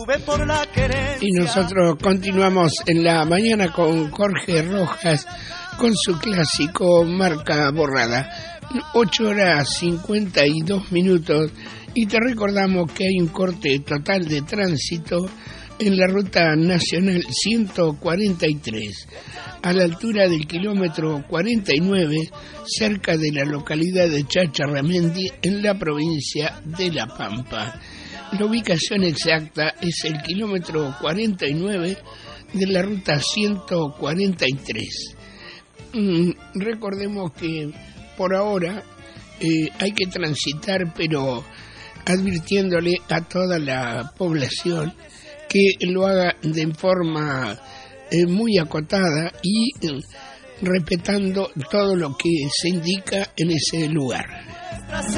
Y nosotros continuamos en la mañana con Jorge Rojas con su clásico Marca Borrada. 8:52 y te recordamos que hay un corte total de tránsito en la ruta nacional 143 a la altura del kilómetro 49 cerca de la localidad de Chacharramendi en la provincia de La Pampa. La ubicación exacta es el kilómetro 49 de la ruta 143. Recordemos que por ahora hay que transitar, pero advirtiéndole a toda la población que lo haga de forma muy acotada y respetando todo lo que se indica en ese lugar.